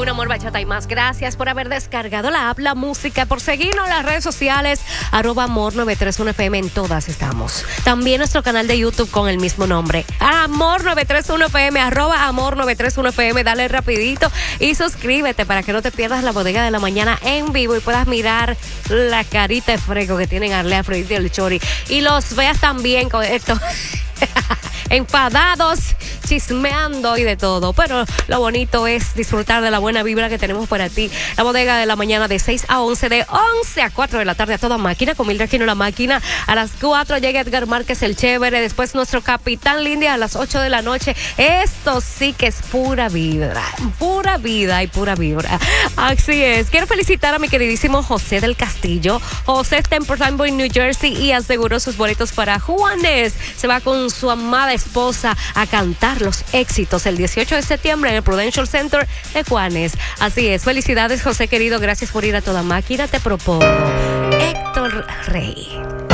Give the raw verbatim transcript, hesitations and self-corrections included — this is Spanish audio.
Un amor, bachata y más. Gracias por haber descargado la app La Música, por seguirnos en las redes sociales, arroba amor nueve tres uno F M, en todas estamos. También nuestro canal de YouTube con el mismo nombre, Amor nueve tres uno F M, arroba amor nueve tres uno F M. Dale rapidito y suscríbete para que no te pierdas la bodega de la mañana en vivo y puedas mirar la carita de fresco que tienen Arlea, Afrodita y el Chori. Y los veas también con esto. Enfadados, chismeando y de todo, pero lo bonito es disfrutar de la buena vibra que tenemos para ti. La bodega de la mañana de seis a once, de once a cuatro de la tarde a toda máquina, con Mildred Aquino la máquina. A las cuatro llega Edgar Márquez el chévere, después nuestro Capitán Lindy a las ocho de la noche. Esto sí que es pura vibra, pura vida y pura vibra. Así es. Quiero felicitar a mi queridísimo José del Castillo. José está en Port Amboy, New Jersey, y aseguró sus boletos para Juanes. Se va con su amada esposa a cantar los éxitos el dieciocho de septiembre en el Prudential Center de Juanes. Así es. Felicidades, José querido. Gracias por ir a toda máquina. Te propongo Héctor Rey.